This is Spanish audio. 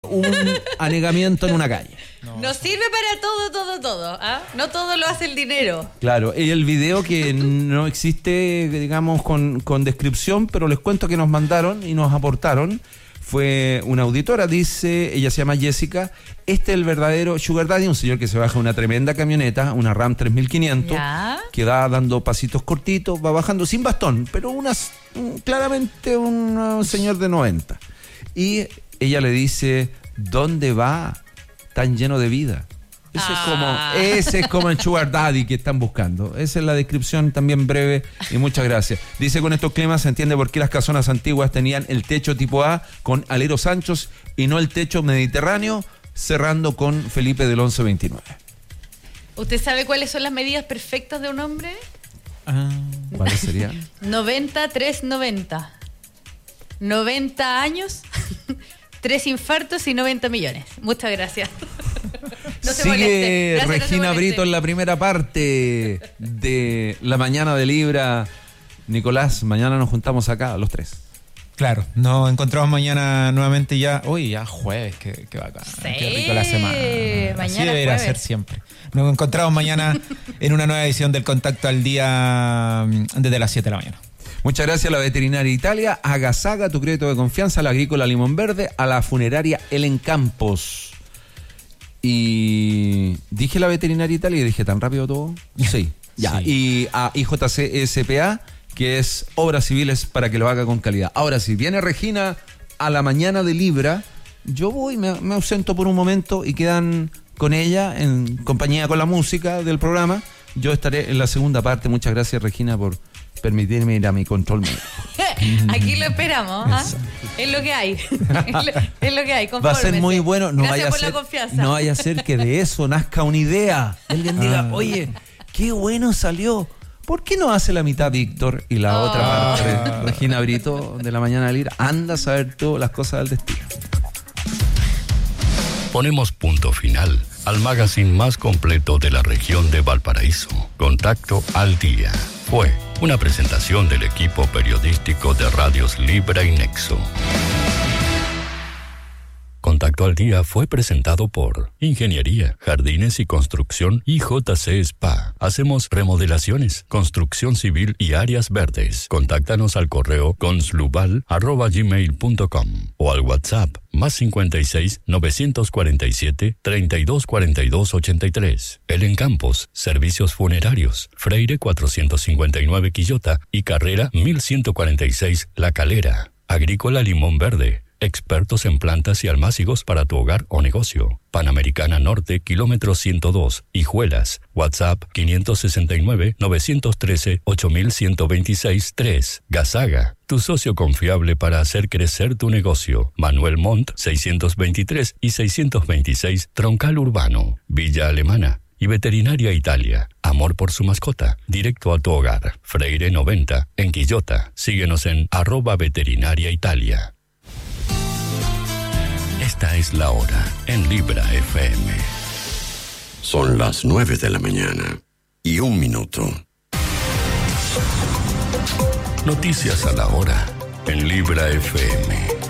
un anegamiento en una calle. No sirve para todo. ¿Ah? No todo lo hace el dinero. Claro, y el video que no existe, digamos, con descripción, pero les cuento que nos mandaron y nos aportaron. Fue una auditora, dice, ella se llama Jessica. Este es el verdadero Sugar Daddy, un señor que se baja una tremenda camioneta, una Ram 3500, ¿Ya? que va dando pasitos cortitos, va bajando sin bastón, pero claramente un señor de 90. Y ella le dice, ¿dónde va tan lleno de vida? Ese es como el Sugar Daddy que están buscando. Esa es la descripción también breve y muchas gracias. Dice, con estos climas se entiende por qué las casonas antiguas tenían el techo tipo A con aleros anchos y no el techo mediterráneo, cerrando con Felipe del 1129. ¿Usted sabe cuáles son las medidas perfectas de un hombre? ¿Cuáles serían? 90-3-90. 90 años, 3 infartos y 90 millones. Muchas gracias. No se Sigue moleste. Gracias, Regina no se moleste. Brito en la primera parte de La Mañana de Libra. Nicolás, mañana nos juntamos acá los tres. Claro, nos encontramos mañana nuevamente ya. Uy, ya jueves, qué bacán. Sí, Qué rico la semana. mañana Así debería jueves. ser siempre. Nos encontramos mañana en una nueva edición del Contacto al Día desde las 7 de la mañana. Muchas gracias a la Veterinaria Italia, a Gasaga, tu crédito de confianza, a la Agrícola Limón Verde, a la Funeraria Elen Campos. Y dije la Veterinaria Italia y dije tan rápido todo. Sí, ya. Sí. Y a IJC SPA, que es Obras Civiles para que lo haga con calidad. Ahora, si viene Regina a la Mañana de Libra, yo voy, me ausento por un momento y quedan con ella en compañía con la música del programa. Yo estaré en la segunda parte. Muchas gracias, Regina, por permitirme ir a mi control médico. Aquí lo esperamos, ¿ah? Es lo que hay. Es lo que hay. Va a ser muy bueno. No Gracias vaya a por ser, la confianza. no vaya a ser que de eso nazca una idea. Alguien diga, oye, qué bueno salió. ¿Por qué no hace la mitad Víctor y la otra parte Regina Brito de la Mañana de Libra? Anda a saber tú las cosas del destino. Ponemos punto final al magazine más completo de la región de Valparaíso. Contacto al Día. Fue una presentación del equipo periodístico de Radios Libra y Nexo. Contacto al Día fue presentado por Ingeniería, Jardines y Construcción IJC Spa. Hacemos remodelaciones, construcción civil y áreas verdes. Contáctanos al correo conslubal@gmail.com o al WhatsApp +56 947 32 42 83. Elen Campos, Servicios Funerarios, Freire 459 Quillota y Carrera 1146 La Calera. Agrícola Limón Verde. Expertos en plantas y almácigos para tu hogar o negocio. Panamericana Norte, kilómetro 102, Hijuelas. WhatsApp 569-913-8126-3. Gasaga, tu socio confiable para hacer crecer tu negocio. Manuel Montt, 623 y 626, Troncal Urbano. Villa Alemana. Y Veterinaria Italia. Amor por su mascota. Directo a tu hogar. Freire 90, en Quillota. Síguenos en @Veterinaria Italia. Esta es la hora en Libra FM. Son las 9 de la mañana y 1 minuto. Noticias a la hora en Libra FM.